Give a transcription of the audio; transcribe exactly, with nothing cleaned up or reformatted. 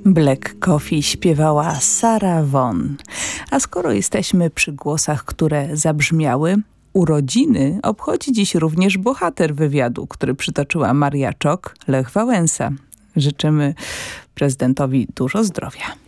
Black Coffee śpiewała Sarah Vaughan. A skoro jesteśmy przy głosach, które zabrzmiały, urodziny obchodzi dziś również bohater wywiadu, który przytoczyła Maria Czok, Lech Wałęsa. Życzymy prezydentowi dużo zdrowia.